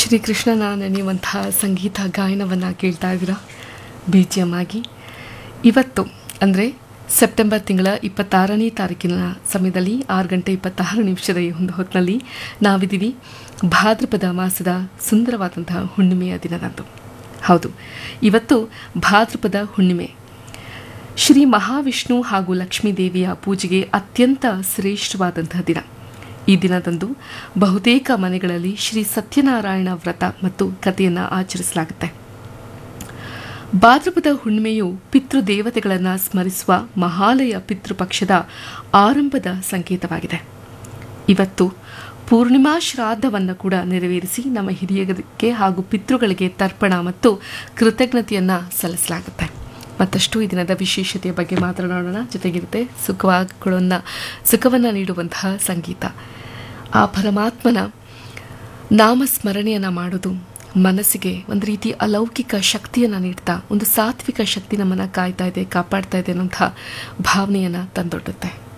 ಶ್ರೀಕೃಷ್ಣನ ನೆನೆಯುವಂತಹ ಸಂಗೀತ ಗಾಯನವನ್ನು ಕೇಳ್ತಾ ಇದ್ದೀರಾ ಬಿ ಜಿ ಎಮ್ ಆಗಿ. ಇವತ್ತು ಅಂದರೆ ಸೆಪ್ಟೆಂಬರ್ ತಿಂಗಳ 26ನೇ ತಾರೀಕಿನ ಸಮಯದಲ್ಲಿ 6:26 ಈ ಒಂದು ಹೊತ್ತಿನಲ್ಲಿ ನಾವಿದ್ದೀವಿ ಭಾದ್ರಪದ ಮಾಸದ ಸುಂದರವಾದಂತಹ ಹುಣ್ಣಿಮೆಯ ದಿನದಂದು. ಹೌದು, ಇವತ್ತು ಭಾದ್ರಪದ ಹುಣ್ಣಿಮೆ. ಶ್ರೀ ಮಹಾವಿಷ್ಣು ಹಾಗೂ ಲಕ್ಷ್ಮೀ ದೇವಿಯ ಪೂಜೆಗೆ ಅತ್ಯಂತ ಶ್ರೇಷ್ಠವಾದಂತಹ ದಿನ. ಈ ದಿನದಂದು ಬಹುತೇಕ ಮನೆಗಳಲ್ಲಿ ಶ್ರೀ ಸತ್ಯನಾರಾಯಣ ವ್ರತ ಮತ್ತು ಕಥೆಯನ್ನು ಆಚರಿಸಲಾಗುತ್ತೆ. ಭಾದ್ರಪದ ಹುಣ್ಣಿಮೆಯು ಪಿತೃದೇವತೆಗಳನ್ನು ಸ್ಮರಿಸುವ ಮಹಾಲಯ ಪಿತೃಪಕ್ಷದ ಆರಂಭದ ಸಂಕೇತವಾಗಿದೆ. ಇವತ್ತು ಪೂರ್ಣಿಮಾ ಶ್ರಾದ್ದವನ್ನು ಕೂಡ ನೆರವೇರಿಸಿ ನಮ್ಮ ಹಿರಿಯರಿಗೆ ಹಾಗೂ ಪಿತೃಗಳಿಗೆ ತರ್ಪಣ ಮತ್ತು ಕೃತಜ್ಞತೆಯನ್ನು ಸಲ್ಲಿಸಲಾಗುತ್ತೆ. ಮತ್ತಷ್ಟು ಈ ದಿನದ ವಿಶೇಷತೆಯ ಬಗ್ಗೆ ಮಾತನಾಡೋಣ. ಜೊತೆಗಿರುತ್ತೆ ಸುಖವನ್ನು ನೀಡುವಂತಹ ಸಂಗೀತ. ಆ ಪರಮಾತ್ಮನ ನಾಮಸ್ಮರಣೆಯನ್ನು ಮಾಡೋದು ಮನಸ್ಸಿಗೆ ಒಂದು ರೀತಿ ಅಲೌಕಿಕ ಶಕ್ತಿಯನ್ನು ನೀಡ್ತಾ, ಒಂದು ಸಾತ್ವಿಕ ಶಕ್ತಿ ನಮ್ಮನ್ನು ಕಾಯ್ತಾ ಇದೆ, ಕಾಪಾಡ್ತಾ ಇದೆ ಅನ್ನೋಂಥ ಭಾವನೆಯನ್ನು ತಂದೊಡ್ಡುತ್ತೆ.